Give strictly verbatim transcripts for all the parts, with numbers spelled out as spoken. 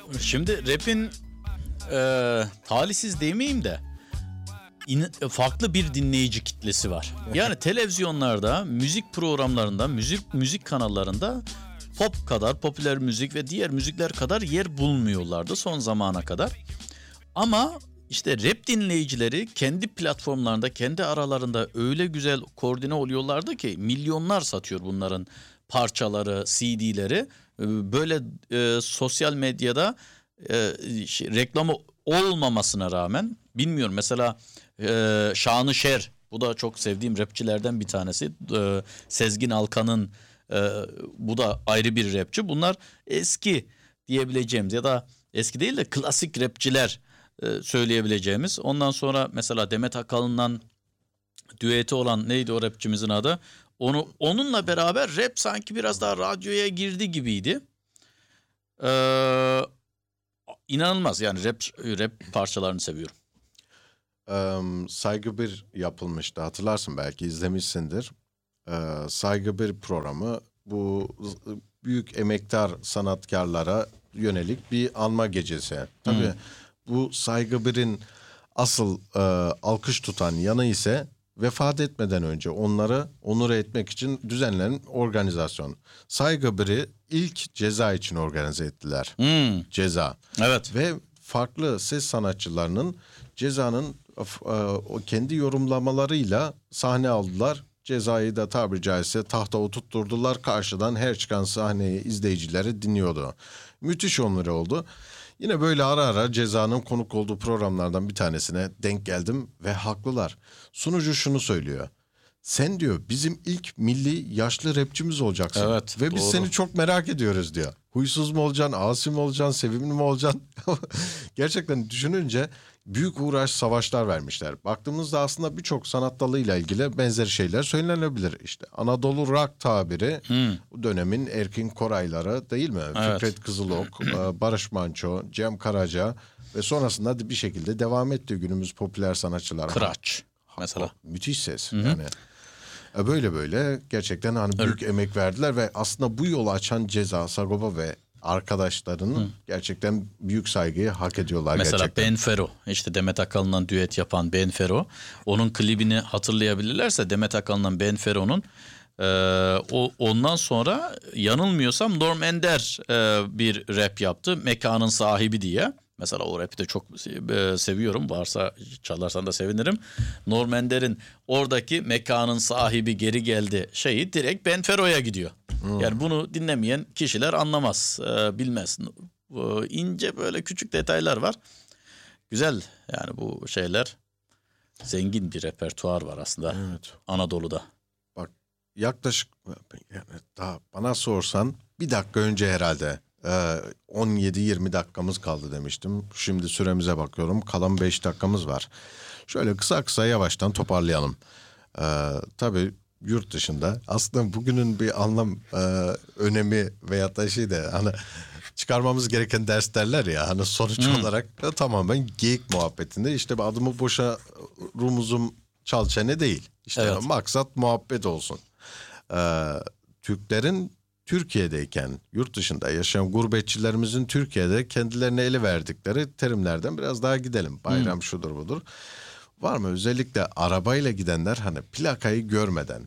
Şimdi rap'in e, talihsiz demeyeyim de in, farklı bir dinleyici kitlesi var. Yani televizyonlarda, müzik programlarında, müzik müzik kanallarında pop kadar, popüler müzik ve diğer müzikler kadar yer bulmuyorlardı son zamana kadar. Ama işte rap dinleyicileri kendi platformlarında, kendi aralarında öyle güzel koordine oluyorlardı ki milyonlar satıyor bunların parçaları, C D'leri. Böyle e, sosyal medyada e, şey, reklamı olmamasına rağmen, bilmiyorum mesela e, Şanışer, bu da çok sevdiğim rapçilerden bir tanesi. E, Sezgin Alkan'ın e, bu da ayrı bir rapçi. Bunlar eski diyebileceğimiz ya da eski değil de klasik rapçiler e, söyleyebileceğimiz. Ondan sonra mesela Demet Akalın'dan düeti olan neydi o rapçimizin adı? Onu onunla beraber rap sanki biraz daha radyoya girdi gibiydi. Ee, inanılmaz yani rap rap parçalarını seviyorum. Ee, Saygı bir yapılmıştı, hatırlarsın, belki izlemişsindir. Ee, Saygı bir programı bu büyük emektar sanatkarlara yönelik bir anma gecesi. Tabii hmm. bu Saygı bir'in asıl e, alkış tutan yanı ise vefat etmeden önce onları onur etmek için düzenlenen organizasyon. Saygı bir'i ilk Ceza için organize ettiler. Hmm. Ceza. Evet. Ve farklı ses sanatçılarının Ceza'nın e, o kendi yorumlamalarıyla sahne aldılar. Cezayı da tabiri caizse tahta oturtturdular. Karşıdan her çıkan sahneyi izleyicileri dinliyordu. Müthiş onları oldu. Yine böyle ara ara Ceza'nın konuk olduğu programlardan bir tanesine denk geldim ve haklılar. Sunucu şunu söylüyor. Sen diyor bizim ilk milli yaşlı rapçimiz olacaksın. Evet, ve biz doğru. seni çok merak ediyoruz diyor. Huysuz mu olacaksın, asi mi olacaksın, sevimli mi olacaksın? Gerçekten düşününce büyük uğraş, savaşlar vermişler. Baktığımızda aslında birçok sanat dalıyla ilgili benzer şeyler söylenebilir. İşte Anadolu rock tabiri hmm. dönemin Erkin Korayları değil mi? Evet. Fikret Kızılok, Barış Manço, Cem Karaca ve sonrasında bir şekilde devam etti günümüz popüler sanatçılar. Kıraç mesela. O, müthiş ses. Hı-hı. Yani böyle böyle gerçekten hani büyük evet. emek verdiler ve aslında bu yolu açan Ceza, Sagopa ve arkadaşlarının Hı. gerçekten büyük saygıyı hak ediyorlar. Mesela gerçekten. Ben Fero, işte Demet Akalın'la düet yapan Ben Fero, onun klibini hatırlayabilirlerse Demet Akalın'la Ben Fero'nun e, o ondan sonra yanılmıyorsam Norm Ender e, bir rap yaptı, Mekanın Sahibi diye. Mesela o rap'i de çok e, seviyorum. Varsa çalarsan da sevinirim. Norm Ender'in oradaki Mekanın Sahibi geri geldi şeyi direkt Ben Fero'ya gidiyor. Hmm. Yani bunu dinlemeyen kişiler anlamaz, e, bilmez. E, ince böyle küçük detaylar var. Güzel yani bu şeyler. Zengin bir repertuar var aslında evet. Anadolu'da. Bak yaklaşık yani daha bana sorsan bir dakika önce herhalde on yedi yirmi dakikamız kaldı demiştim. Şimdi süremize bakıyorum. Kalan beş dakikamız var. Şöyle kısa kısa yavaştan toparlayalım. Ee, tabii yurt dışında aslında bugünün bir anlam e, önemi veyahut da şey de hani çıkarmamız gereken ders derler ya hani sonuç hmm. olarak e, tamamen geyik muhabbetinde işte adımı boşa rumuzum çalçene değil. İşte evet. maksat muhabbet olsun. Ee, Türklerin Türkiye'deyken yurt dışında yaşayan gurbetçilerimizin Türkiye'de kendilerine ele verdikleri terimlerden biraz daha gidelim. Bayram hmm. şudur budur. Var mı özellikle arabayla gidenler hani plakayı görmeden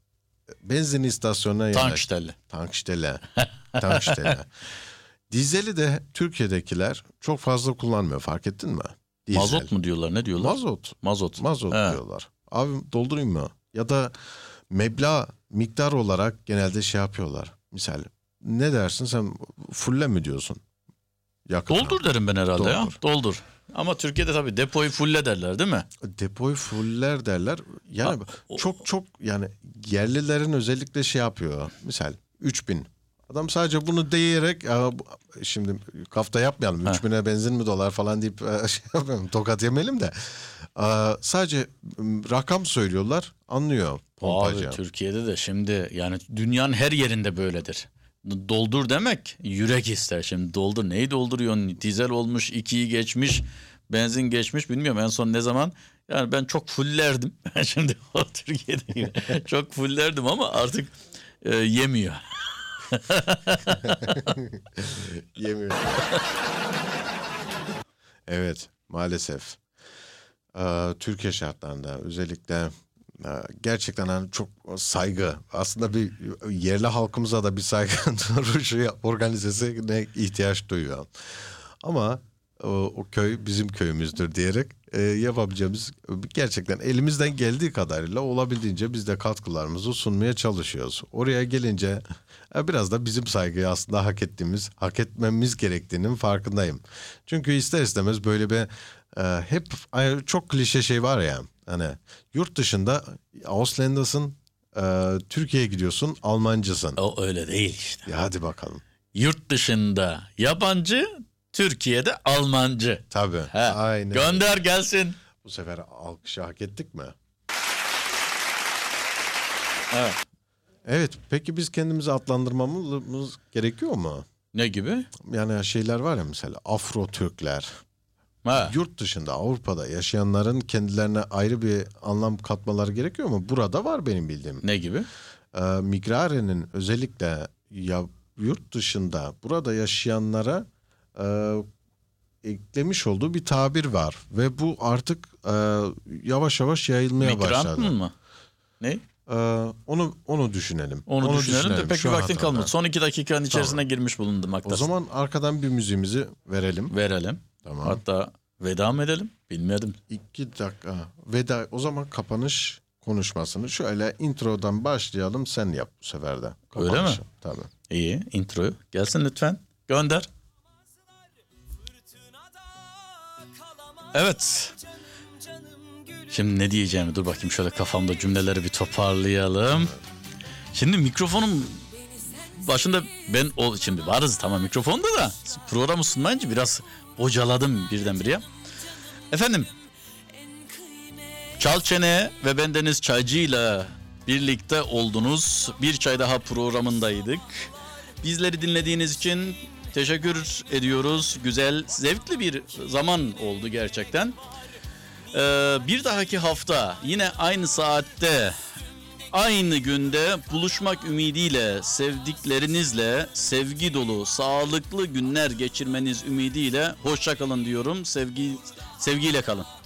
benzin istasyonuna yanaş. Tankstelle. Tankstelle. Tankstelle. Dizeli de Türkiye'dekiler çok fazla kullanmıyor, fark ettin mi? Dizel. Mazot mu diyorlar, ne diyorlar? Mazot. Mazot. Mazot He. diyorlar. Abi doldurayım mı? Ya da meblağ miktar olarak genelde şey yapıyorlar. Misal ne dersin sen, fulle mi diyorsun? Yakına. Doldur derim ben herhalde doldur. ya. Doldur. Ama Türkiye'de tabii depoyu fulle derler değil mi? Depoyu fuller derler. Yani ha, o, çok çok yani yerlilerin özellikle şey yapıyor. Misal üç bin. Adam sadece bunu diyerek şimdi kafta yapmayalım. üç bine benzin mi dolar falan deyip şey yapmayalım. Tokat yemeyelim de. Sadece rakam söylüyorlar, anlıyor pompacı. Abi Türkiye'de de şimdi yani dünyanın her yerinde böyledir. Doldur demek yürek ister. Şimdi doldur, neyi dolduruyorsun? Dizel olmuş, ikiyi geçmiş, benzin geçmiş, bilmiyorum en son ne zaman. Yani ben çok fullerdim. Şimdi o Türkiye'de çok fullerdim ama artık e, yemiyor. Yemiyor. Evet, maalesef. Ee, Türkiye şartlarında özellikle e, gerçekten hani çok saygı, aslında bir yerli halkımıza da bir saygı duruşu organizesine ihtiyaç duyuyor. Ama o, o köy bizim köyümüzdür diyerek e, yapabileceğimiz, gerçekten elimizden geldiği kadarıyla olabildiğince biz de katkılarımızı sunmaya çalışıyoruz. Oraya gelince e, biraz da bizim saygıyı aslında hak ettiğimiz, hak etmemiz gerektiğinin farkındayım. Çünkü ister istemez böyle bir e, hep ay- çok klişe şey var ya, hani yurt dışında Ausländer'sın, e, Türkiye'ye gidiyorsun Almancısın. O öyle değil işte. Ya hadi bakalım. Yurt dışında yabancı, Türkiye'de Almancı. Tabii. He. Aynen. Gönder gelsin. Bu sefer alkışı hak ettik mi? Evet. Evet. Peki biz kendimizi adlandırmamız gerekiyor mu? Ne gibi? Yani şeyler var ya, mesela Afro Türkler. Ha. Yurt dışında, Avrupa'da yaşayanların kendilerine ayrı bir anlam katmaları gerekiyor mu? Burada var benim bildiğim. Ne gibi? Ee, Migrare'nin özellikle ya yurt dışında burada yaşayanlara e, eklemiş olduğu bir tabir var. Ve bu artık e, yavaş yavaş yayılmaya başladı. Migrant mı? Ne? Ee, onu onu düşünelim. Onu, düşünelim de pek şu bir an vaktin hatırlamıyorum. kalmadı. Son iki dakikanın içerisine girmiş bulunmaktasın. O zaman arkadan bir müziğimizi verelim. Verelim. Tamam. Hatta veda mı edelim? Bilmedim. İki dakika. Veda. O zaman kapanış konuşmasını şöyle introdan başlayalım. Sen yap bu sefer de. Öyle mi? Kapanışı. Tabii. İyi. Introyu. Gelsin lütfen. Gönder. Evet. Şimdi ne diyeceğimi dur bakayım, şöyle kafamda cümleleri bir toparlayalım. Şimdi mikrofonun başında ben o şimdi varız tamam mikrofonda da programı sunmayınca biraz bocaladım birdenbire. Efendim, Çal Çene ve bendeniz Çaycı ile birlikte oldunuz. Bir Çay Daha programındaydık. Bizleri dinlediğiniz için teşekkür ediyoruz. Güzel, zevkli bir zaman oldu gerçekten. Ee, bir dahaki hafta yine aynı saatte, aynı günde buluşmak ümidiyle, sevdiklerinizle sevgi dolu, sağlıklı günler geçirmeniz ümidiyle hoşça kalın diyorum. Sevgi sevgiyle kalın.